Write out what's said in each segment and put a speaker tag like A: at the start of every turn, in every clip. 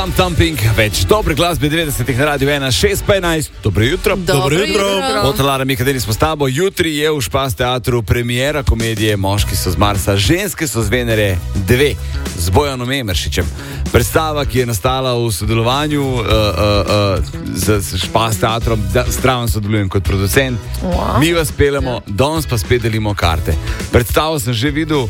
A: Thumb Thumping, več dobre glasbe 90-ih na Radio 1, 6:11. Dobro jutro.
B: Dobro jutro.
A: Od Lara Mikadeni smo s tabo. Jutri je v Špas teatru premiera komedije Moški so z Marsa, ženske so z Venere 2 z Bojanom Emeršičem. Predstava, ki je nastala v sodelovanju z Špas teatrom, zdravo sodelujem kot producent. Wow. Mi vas peljemo, danes pa spet delimo karte. Predstavo sem že videl.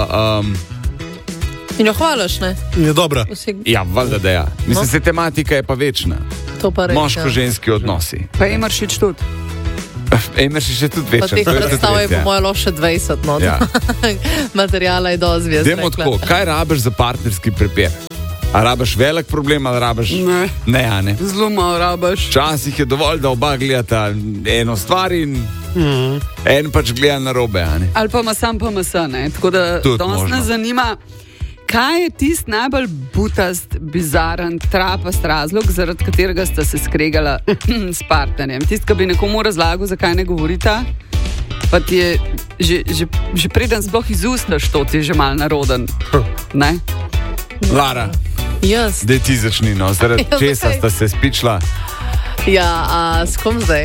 B: In jo hvalaš, ne?
C: Je dobra.
A: Ja, valjda da ja. Mislim, se tematika je pa večna. Moško-ženski odnosi.
D: Pa Emeršič tudi.
A: Emeršič je tudi večna.
B: Pa teh predstav je po mojem loše 20, no. Ja. Materijala je dosti zvezd.
A: Dajmo tako, kaj rabiš za partnerski prepir? A rabiš velik problem, ali rabiš... Ne.
D: Zelo malo rabiš.
A: Včasih je dovolj, da oba gledata eno stvar in en pač gleda narobe, a ne?
D: Ali pa masam, ne? Tako da danes nas zanima, kaj je tist najbolj butast, bizaren, trapast razlog, zaradi katerega sta se skregala s partnerjem? Tist, ki bi nekomu razlagal, zakaj ne govorita, pa ti je že preden sploh izustaš to, ti je že malo naroden. Ne?
A: Lara,
B: Jaz.
A: daj ti začni, no, zaradi česa sta se spičla.
B: Ja, a s kom zdaj?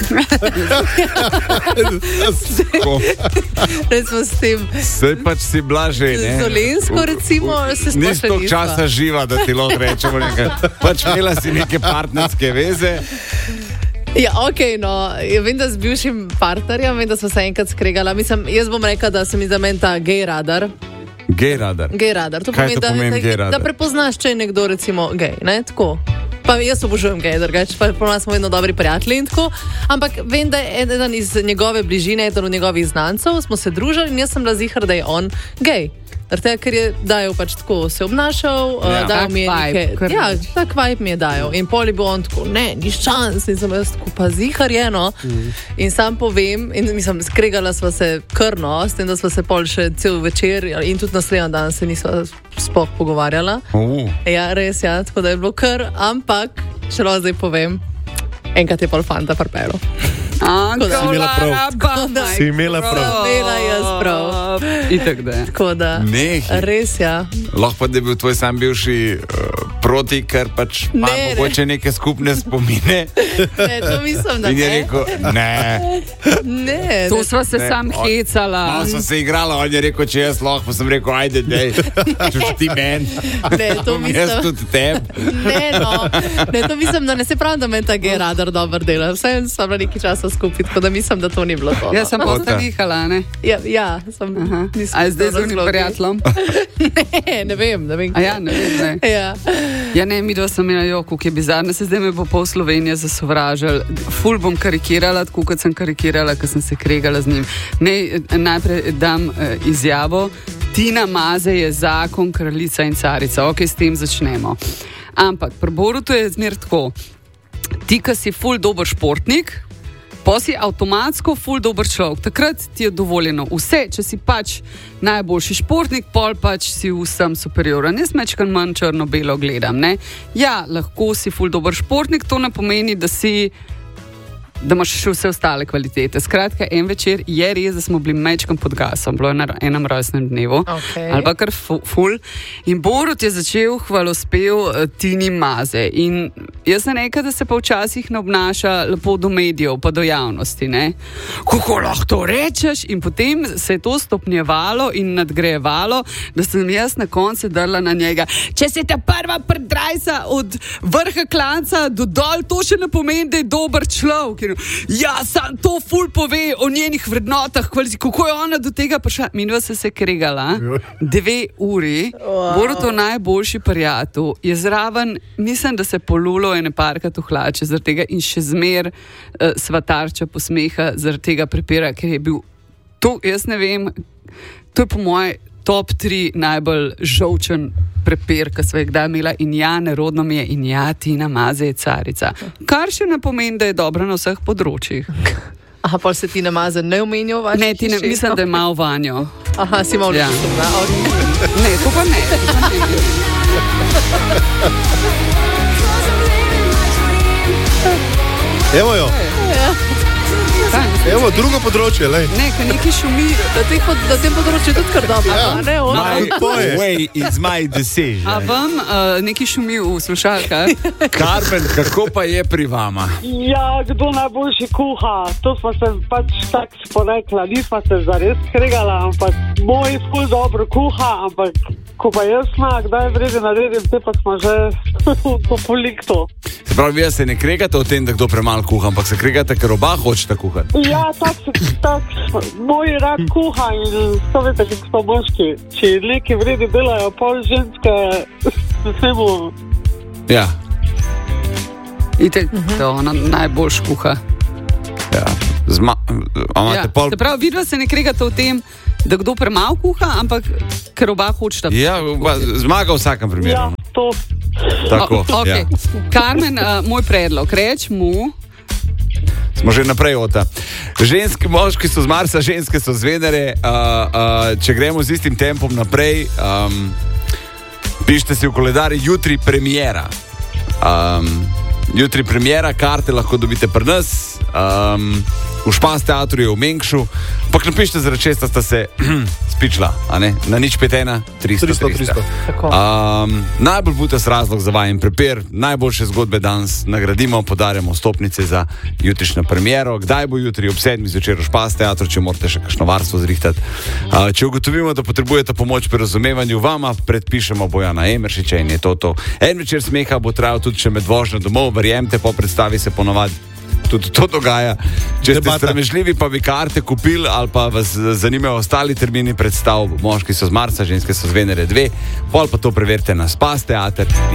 B: Recimo s tem.
A: Saj pač si blaže, ne?
B: Dolensko, recimo, se sploh
A: Nis toliko časa živa, da ti lahko rečemo nekaj. Pač imela si neke partnerske veze.
B: Ja, okej, no, vem, da z bivšim partnerjem, vem, da smo se enkrat skregala. Mislim, jaz bom rekla, da se mi zamen ta gej radar.
A: Gej radar?
B: Gej radar. To
A: Kaj to pomeni gej radar?
B: Da prepoznaš, če je nekdo, recimo, gej, ne, tako. Pa jaz obožujem gej, drugače, pa po nas smo vedno dobri prijatelji in tako. Ampak vem, da je eden iz njegove bližine, eden od njegovih znancev, smo se družili in jaz sem bila ziher, da je on gej. Ker je dajal pač tako se obnašal, dajal mi je nekaj. Ja, tak vibe mi je dajal. In pol je bil on tako, ne, ni šans. In sem jaz tako, pa zihar je, no. In sam povem, in mislim, skregala sva se krno, s tem, da sva se pol še cel večer in tudi naslednji dan se nisva sploh pogovarjala. Ja, res, ja, tako da je bilo kar, ampak, če lahko zdaj povem, enkrat je pol fanta pripelo.
C: Si imela prav. Si imela prav.
B: Imela jaz prav.
D: Itak da.
B: Tako da, res, ja.
A: Lahko pa, da je bil tvoj sam bivši proti, ker pač ima mogoče neke skupne spomine.
B: Ne, to mislim, da ne.
A: In je rekel, ne.
D: To sva se sam hecala.
A: Malo sva se igrala, on je rekel, če jaz lahko, pa sem rekel, ajde, dej, čuš ti men.
B: Ne, to mislim.
A: Jaz tudi teb.
B: Ne, no. Ne, to mislim, da ne se pravi, da meni ta gej radar dober dela. Vse sva bila nekaj časa skupaj, tako da mislim, da to ni bilo to.
D: Jaz sem potem vihala, ne?
B: Ja, sem.
D: A je zdaj z unim prijateljem?
B: Ne vem.
D: A ja, ne vem, ne.
B: Ja.
D: Ja, ne, mi dva sem imela joko, ki je bizarna, se zdaj me bo pol Slovenije zasovražal. Ful bom karikirala, tako kot sem karikirala, ko sem se kregala z njim. Najprej dam izjavo. Tina Maze je zakon, kraljica in carica. Ok, s tem začnemo. Ampak pri Borutu je zmer tako. Ti, ki si ful dober športnik, pa si avtomatsko ful dober človek. Takrat ti je dovoljeno vse, če si pač najboljši športnik, pol pač si vsem superioren. Jaz mečkam manj črno-belo gledam, ne? Ja, lahko si ful dober športnik, to ne pomeni, da da imaš še vse ostale kvalitete. Skratka, en večer je res, da smo bili mečkam pod gasom, bilo je na enem rojstnem dnevu, ali pa kar ful. In Borut je začel hvalospev Tini Maze. In jaz sem nekaj, da se pa včasih ne obnaša lepo do medijev, pa do javnosti, ne? Kako lahko to rečeš? In potem se je to stopnjevalo in nadgrajevalo, da sem jaz na koncu drla na njega. Če se ta prva predrajsa od vrha klanca do dol, to še ne pomeni, da je dober človek. Ja, sam to ful pove o njenih vrednotah, kako je ona do tega prišla. Minva se kregala 2 uri. Borutov najboljši prijatelj je zraven, mislim, da se polulo ene parkrat v hlače zaradi tega in še zmer sva tarča posmeha zaradi tega prepira, ker je bil to, jaz ne vem, to je po moje top 3 najbolj žolčen prepir, ki sva jih kdaj imela, in ja, nerodno mi je, in ja, Tina Maze je carica. Kar še ne pomeni, da je dobra na vseh področjih.
B: Aha, pol se Tina Maze ne omenja v vaši hiši?
D: Ne, mislim, da je malo vanjo.
B: Aha, si malo ljubna.
D: Ne, to pa ne.
C: Evo jo. Evo, drugo področje, lej.
D: Neki šumi.
B: Na tem področju je tudi kar dobro.
A: My way is my decision.
D: A vam neki šumi v slušalkah?
A: Carmen, kako pa je pri vama?
E: Ja, kdo najboljši kuha? To smo se pač tako sporekla. Nismo se zares kregala, ampak moj ful dobro kuha, ampak ko pa jaz kdaj vredi naredim, te pa smo že po poliktu.
A: Se pravi, vi se ne kregate o tem, da kdo premalo kuha, ampak se kregate, ker oba hočete kuhati.
E: Ja, tako. Moj rad kuha in to veste, kako so moški. Če neki vredi delajo, pol ženske, vsemu.
A: Ja.
D: Itek, to ona najboljš kuha.
A: Ja.
D: Se pravi, vidva se ne kregate o tem, da kdo premalo kuha, ampak ker oba hočeta.
A: Ja, zmaga v vsakem primeru.
E: Ja, to.
A: Tako,
D: okay.
A: ja.
D: Carmen, moj predlog, reč mu.
A: Smo že naprej ota. Ženski, moški so z Marsa, ženske so z Venere. Če gremo z istim tempom naprej, pišite si v koledarju jutri premiera. Jutri premiera, karte lahko dobite pri nas. V Špas teatru je v Mengšu. Pak napišite, zaradi česa sta se spičila, a ne? Na 051 300. Najbolj butas razlog za vajen prepir, najboljše zgodbe danes nagradimo, podarjamo stopnice za jutrišnjo premiero. Kdaj bo jutri? Ob 7 zvečer v Špas teatru, če morate še kakšno varstvo zrihtati. Če ugotovimo, da potrebujete pomoč pri razumevanju, vama predpišemo Bojana Emeršiča in je to. En večer smeha bo trajal tudi še med vožnjo domov, verjemte, po predstavi se ponovadi tudi to dogaja. Če ste stremežljivi, pa bi karte kupili ali pa vas zanimajo ostali termini predstav, moški so z Marsa, ženske so z Venere 2, pol pa to preverite na Spas teater.